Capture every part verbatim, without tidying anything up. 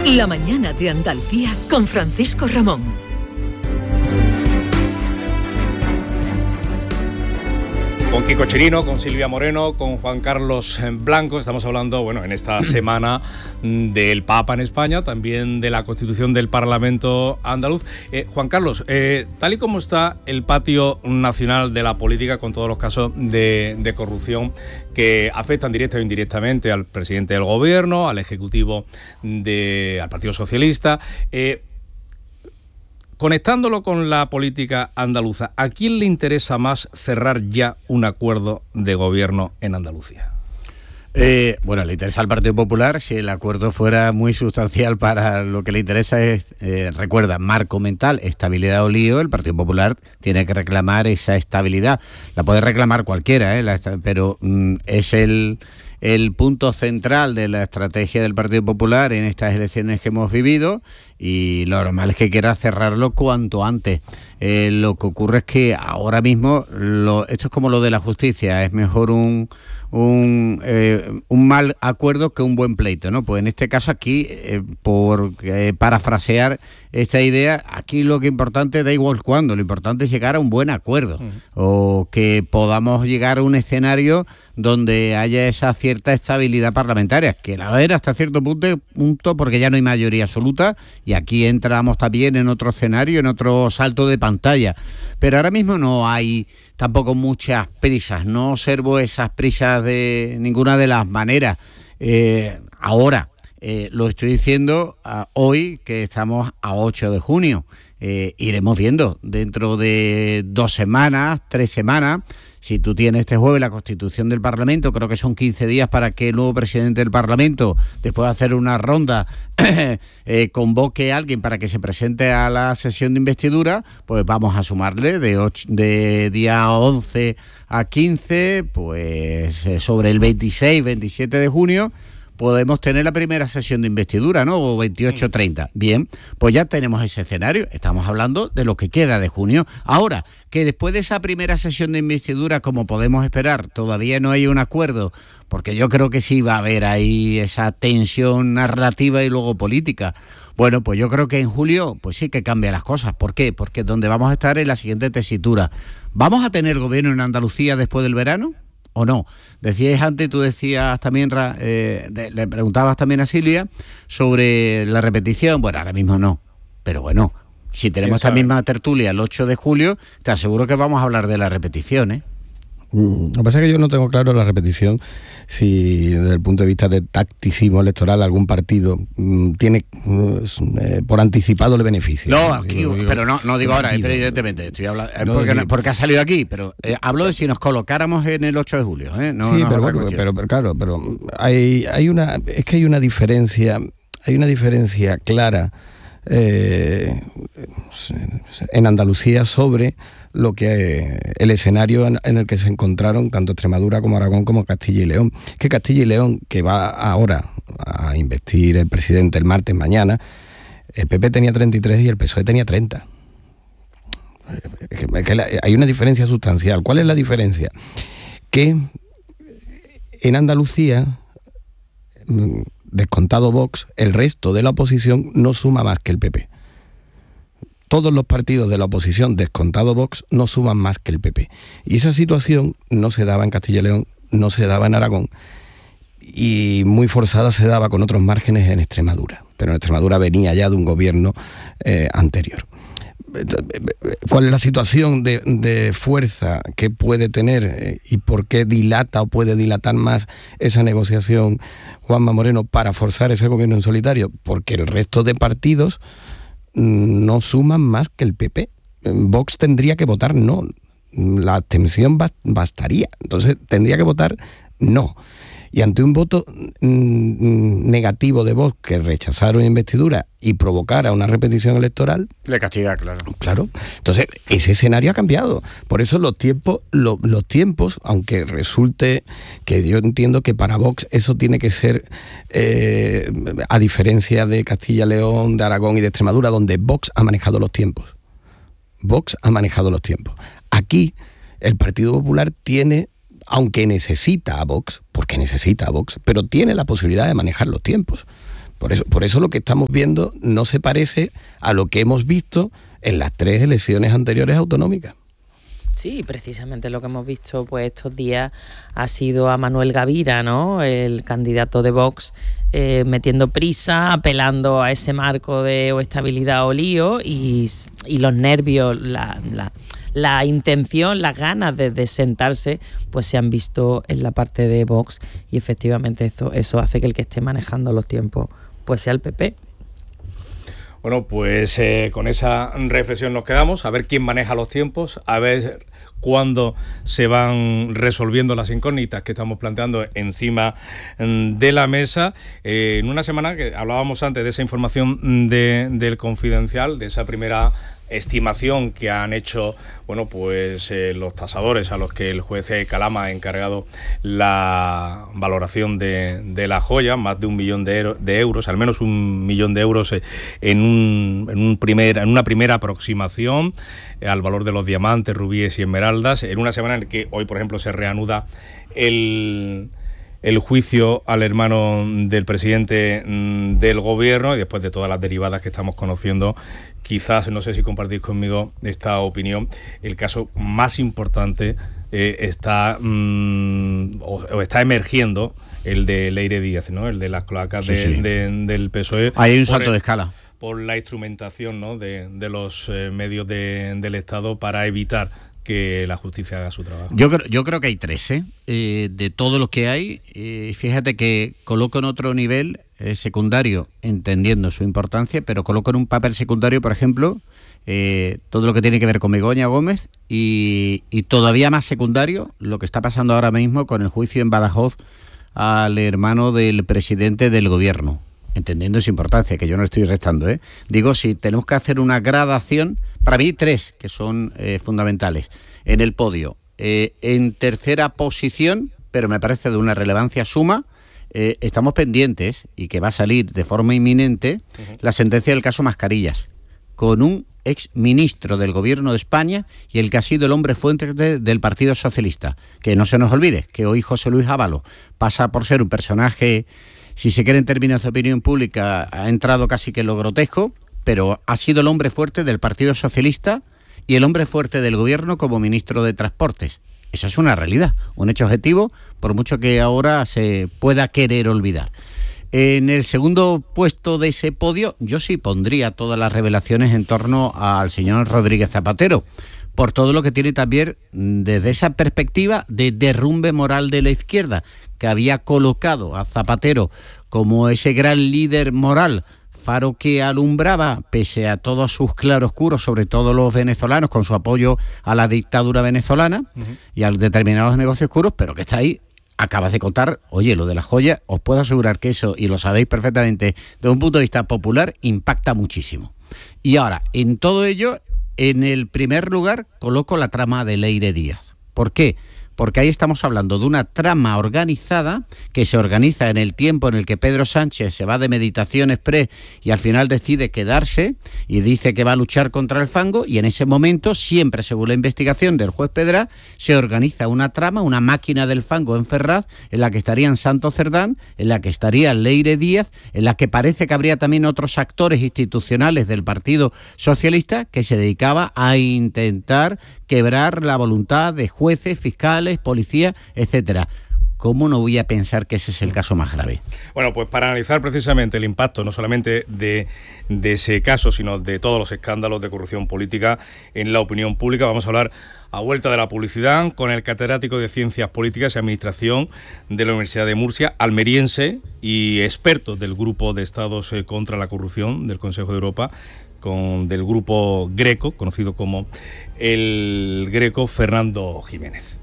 La mañana de Andalucía con Francisco Ramón. Con Kiko Chirino, con Silvia Moreno, con Juan Carlos Blanco. Estamos hablando, bueno, en esta semana del Papa en España, también de la Constitución del Parlamento andaluz. Eh, Juan Carlos, eh, tal y como está el patio nacional de la política, con todos los casos de, de corrupción que afectan directa o indirectamente al presidente del gobierno, al ejecutivo, de, al Partido Socialista, eh, conectándolo con la política andaluza, ¿a quién le interesa más cerrar ya un acuerdo de gobierno en Andalucía? Eh, bueno, le interesa al Partido Popular. Si el acuerdo fuera muy sustancial para lo que le interesa es, eh, recuerda, marco mental, estabilidad o lío. El Partido Popular tiene que reclamar esa estabilidad. La puede reclamar cualquiera, ¿eh? La, pero mm, es el... el punto central de la estrategia del Partido Popular en estas elecciones que hemos vivido, y lo normal es que quiera cerrarlo cuanto antes. Eh, lo que ocurre es que ahora mismo, lo, esto es como lo de la justicia, es mejor un un, eh, un mal acuerdo que un buen pleito, ¿no? Pues en este caso aquí, eh, por eh, parafrasear esta idea, aquí lo que es importante, da igual cuándo, lo importante es llegar a un buen acuerdo, uh-huh. o que podamos llegar a un escenario donde haya esa cierta estabilidad parlamentaria, que la va a haber hasta cierto punto, punto, porque ya no hay mayoría absoluta, y aquí entramos también en otro escenario, en otro salto de pantalla. Pero ahora mismo no hay tampoco muchas prisas, no observo esas prisas de ninguna de las maneras. Eh, ahora, eh, lo estoy diciendo uh, hoy, que estamos a ocho de junio. Eh, iremos viendo dentro de dos semanas, tres semanas. Si tú tienes este jueves la Constitución del Parlamento, creo que son quince días para que el nuevo presidente del Parlamento, después de hacer una ronda, eh, convoque a alguien para que se presente a la sesión de investidura, pues vamos a sumarle de, ocho, de día once a quince, pues eh, sobre el veintiséis, veintisiete de junio, podemos tener la primera sesión de investidura, ¿no? O veintiocho treinta. Bien, pues ya tenemos ese escenario. Estamos hablando de lo que queda de junio. Ahora, que después de esa primera sesión de investidura, como podemos esperar, todavía no hay un acuerdo, porque yo creo que sí va a haber ahí esa tensión narrativa y luego política. Bueno, pues yo creo que en julio, pues sí que cambian las cosas. ¿Por qué? Porque donde vamos a estar en la siguiente tesitura. ¿Vamos a tener gobierno en Andalucía después del verano o no? Decías antes, tú decías también, eh, de, le preguntabas también a Silvia sobre la repetición. Bueno, ahora mismo no, pero bueno, si tenemos esta misma tertulia el ocho de julio, te aseguro que vamos a hablar de la repetición, ¿eh? Lo que pasa es que yo no tengo claro la repetición, si desde el punto de vista de tacticismo electoral algún partido mm, tiene eh, por anticipado el beneficio. No, aquí, digo, pero no, no digo ahora, partido. Evidentemente, estoy hablando, no, porque, sí. porque ha salido aquí, pero eh, hablo de si nos colocáramos en el ocho de julio, ¿eh? No, sí, no pero, bueno, pero, pero claro, pero hay, hay una, es que hay una diferencia, hay una diferencia clara eh, en Andalucía sobre lo que el escenario en, en el que se encontraron tanto Extremadura como Aragón como Castilla y León. Que Castilla y León, que va ahora a investir el presidente el martes mañana, el P P tenía treinta y tres y el P S O E tenía treinta. Es que, es que hay una diferencia sustancial. ¿Cuál es la diferencia? Que en Andalucía, descontado Vox, el resto de la oposición no suma más que el P P. Todos los partidos de la oposición, descontado Vox, no suman más que el P P. Y esa situación no se daba en Castilla y León, no se daba en Aragón, y muy forzada se daba con otros márgenes en Extremadura. Pero en Extremadura venía ya de un gobierno eh, anterior. ¿Cuál es la situación de, de fuerza que puede tener eh, y por qué dilata o puede dilatar más esa negociación Juanma Moreno para forzar ese gobierno en solitario? Porque el resto de partidos no suman más que el P P. Vox tendría que votar no. La abstención bastaría. Entonces tendría que votar no. Y ante un voto mm, negativo de Vox, que rechazaron investidura y provocara una repetición electoral, le castiga, claro. Claro. Entonces, ese escenario ha cambiado. Por eso los tiempos, lo, los tiempos, aunque resulte que yo entiendo que para Vox eso tiene que ser, eh, a diferencia de Castilla y León, de Aragón y de Extremadura, donde Vox ha manejado los tiempos. Vox ha manejado los tiempos. Aquí, el Partido Popular tiene, aunque necesita a Vox, porque necesita a Vox, pero tiene la posibilidad de manejar los tiempos. Por eso, por eso lo que estamos viendo no se parece a lo que hemos visto en las tres elecciones anteriores autonómicas. Sí, precisamente lo que hemos visto pues estos días ha sido a Manuel Gavira, ¿no? El candidato de Vox, eh, metiendo prisa, apelando a ese marco de o estabilidad o lío y, y los nervios, la, la, la intención, las ganas de, de sentarse, pues se han visto en la parte de Vox y efectivamente eso, eso hace que el que esté manejando los tiempos pues sea el P P. Bueno, pues eh, con esa reflexión nos quedamos, a ver quién maneja los tiempos, a ver cuándo se van resolviendo las incógnitas que estamos planteando encima de la mesa. Eh, en una semana que hablábamos antes de esa información de, del Confidencial, de esa primera estimación que han hecho, bueno, pues eh, los tasadores a los que el juez Calama ha encargado la valoración de, de la joya, más de un millón de, euro, de euros, al menos un millón de euros en un, en un primer, en una primera aproximación eh, al valor de los diamantes, rubíes y esmeraldas, en una semana en que hoy, por ejemplo, se reanuda el el juicio al hermano del presidente mm, del gobierno, y después de todas las derivadas que estamos conociendo, quizás, no sé si compartís conmigo esta opinión, el caso más importante eh, está mmm, o, o está emergiendo, el de Leire Díaz, ¿no? El de las cloacas sí, de, sí. De, del P S O E. Ahí hay un salto el, de escala. Por la instrumentación, ¿no? de, de los eh, medios de, del Estado para evitar que la justicia haga su trabajo. Yo creo, yo creo que hay tres, ¿eh? Eh, de todo lo que hay, eh, fíjate que coloco en otro nivel eh, secundario, entendiendo su importancia, pero coloco en un papel secundario, por ejemplo, eh, todo lo que tiene que ver con Begoña Gómez y, y todavía más secundario lo que está pasando ahora mismo con el juicio en Badajoz al hermano del presidente del gobierno, entendiendo su importancia, que yo no estoy restando, ¿eh? Digo, si tenemos que hacer una gradación, para mí tres que son eh, fundamentales. En el podio, eh, en tercera posición, pero me parece de una relevancia suma, eh, estamos pendientes, y que va a salir de forma inminente, uh-huh. la sentencia del caso Mascarillas, con un ex ministro del gobierno de España y el que ha sido el hombre fuerte de, del Partido Socialista. Que no se nos olvide que hoy José Luis Ábalos pasa por ser un personaje, si se quiere en términos de opinión pública, ha entrado casi que en lo grotesco, pero ha sido el hombre fuerte del Partido Socialista y el hombre fuerte del gobierno como ministro de Transportes. Esa es una realidad, un hecho objetivo, por mucho que ahora se pueda querer olvidar. En el segundo puesto de ese podio, yo sí pondría todas las revelaciones en torno al señor Rodríguez Zapatero, por todo lo que tiene también desde esa perspectiva de derrumbe moral de la izquierda, que había colocado a Zapatero como ese gran líder moral, faro que alumbraba, pese a todos sus claroscuros, sobre todo los venezolanos, con su apoyo a la dictadura venezolana uh-huh. y a determinados negocios oscuros, pero que está ahí. Acabas de contar, oye, lo de la joya, os puedo asegurar que eso, y lo sabéis perfectamente, desde un punto de vista popular, impacta muchísimo. Y ahora, en todo ello, en el primer lugar, coloco la trama de Leire Díaz. ¿Por qué? Porque ahí estamos hablando de una trama organizada que se organiza en el tiempo en el que Pedro Sánchez se va de meditación exprés y al final decide quedarse y dice que va a luchar contra el fango, y en ese momento, siempre según la investigación del juez Pedra, se organiza una trama, una máquina del fango en Ferraz, en la que estarían Santos Cerdán, en la que estaría Leire Díaz, en la que parece que habría también otros actores institucionales del Partido Socialista que se dedicaba a intentar quebrar la voluntad de jueces, fiscales, policías, etcétera. ¿Cómo no voy a pensar que ese es el caso más grave? Bueno, pues para analizar precisamente el impacto no solamente de, de ese caso, sino de todos los escándalos de corrupción política en la opinión pública, vamos a hablar a vuelta de la publicidad con el catedrático de Ciencias Políticas y Administración de la Universidad de Murcia, almeriense y experto del Grupo de Estados contra la Corrupción del Consejo de Europa, con, del Grupo Greco, conocido como el Greco, Fernando Jiménez.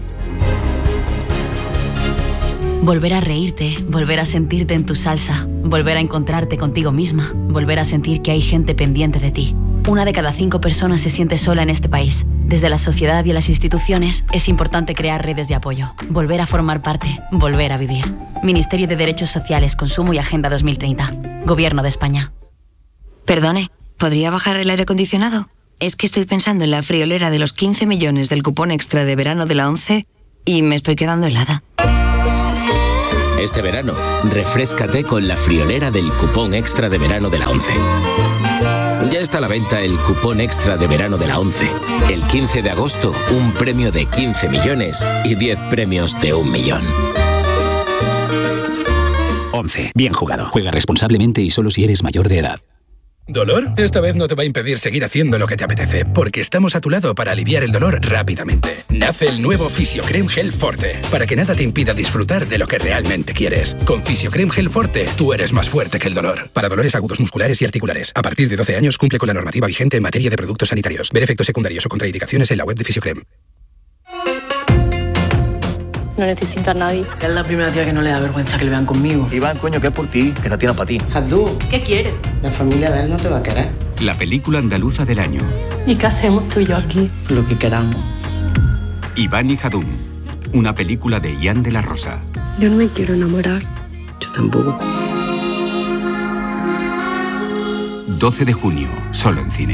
Volver a reírte, volver a sentirte en tu salsa, volver a encontrarte contigo misma, volver a sentir que hay gente pendiente de ti. Una de cada cinco personas se siente sola en este país. Desde la sociedad y las instituciones es importante crear redes de apoyo, volver a formar parte, volver a vivir. Ministerio de Derechos Sociales, Consumo y Agenda dos mil treinta. Gobierno de España. Perdone, ¿podría bajar el aire acondicionado? Es que estoy pensando en la friolera de los quince millones del cupón extra de verano de la ONCE y me estoy quedando helada. Este verano, refréscate con la friolera del cupón extra de verano de la ONCE. Ya está a la venta el cupón extra de verano de la ONCE. El quince de agosto, un premio de quince millones y diez premios de un millón. ONCE. Bien jugado. Juega responsablemente y solo si eres mayor de edad. ¿Dolor? Esta vez no te va a impedir seguir haciendo lo que te apetece, porque estamos a tu lado para aliviar el dolor rápidamente. Nace el nuevo Fisiocrem Gel Forte, para que nada te impida disfrutar de lo que realmente quieres. Con Fisiocrem Gel Forte, tú eres más fuerte que el dolor. Para dolores agudos musculares y articulares. A partir de doce años cumple con la normativa vigente en materia de productos sanitarios. Ver efectos secundarios o contraindicaciones en la web de Fisiocrem. No necesito a nadie. Es la primera tía que no le da vergüenza que le vean conmigo. Iván, coño, que es por ti, que esta tía no para ti. Jadú, ¿qué quieres? La familia de él no te va a querer. La película andaluza del año. ¿Y qué hacemos tú y yo aquí? Lo que queramos. Iván y Jadún. Una película de Ian de la Rosa. Yo no me quiero enamorar. Yo tampoco. doce de junio, solo en cine.